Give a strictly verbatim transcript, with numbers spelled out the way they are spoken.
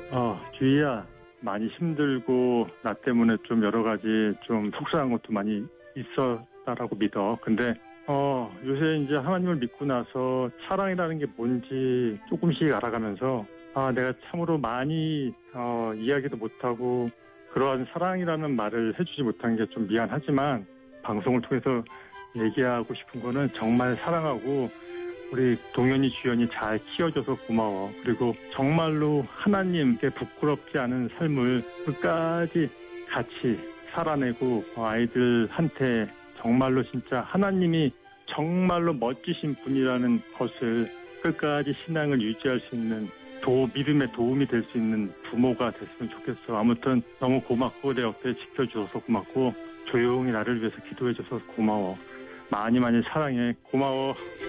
어, 주희야, 많이 힘들고 나 때문에 좀 여러 가지 좀 속상한 것도 많이 있었다라고 믿어. 근데 어, 요새 이제 하나님을 믿고 나서 사랑이라는 게 뭔지 조금씩 알아가면서 아, 내가 참으로 많이 어, 이야기도 못하고 그러한 사랑이라는 말을 해주지 못한 게 좀 미안하지만 방송을 통해서 얘기하고 싶은 거는 정말 사랑하고 우리 동현이 주연이 잘 키워줘서 고마워. 그리고 정말로 하나님께 부끄럽지 않은 삶을 끝까지 같이 살아내고 아이들한테 정말로 진짜 하나님이 정말로 멋지신 분이라는 것을 끝까지 신앙을 유지할 수 있는 도, 믿음에 도움이 될 수 있는 부모가 됐으면 좋겠어. 아무튼 너무 고맙고 내 옆에 지켜줘서 고맙고 조용히 나를 위해서 기도해줘서 고마워. 많이 많이 사랑해. 고마워.